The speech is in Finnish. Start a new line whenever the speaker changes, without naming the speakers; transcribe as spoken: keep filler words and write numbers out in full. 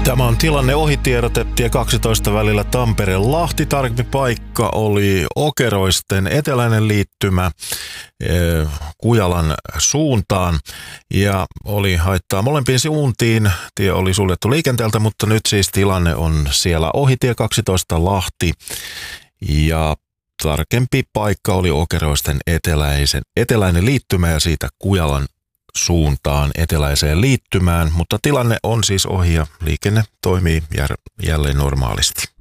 Tämä on tilanne ohitiedote tie kaksitoista välillä Tampere-Lahti. Tarkempi paikka oli Okeroisten eteläinen liittymä Kujalan suuntaan ja oli haittaa molempiin suuntiin. Tie oli suljettu liikenteeltä, mutta nyt siis tilanne on siellä ohi tie kaksitoista Lahti ja tarkempi paikka oli Okeroisten eteläisen, eteläinen liittymä ja siitä Kujalan suuntaan eteläiseen liittymään, mutta tilanne on siis ohi ja liikenne toimii jälleen normaalisti.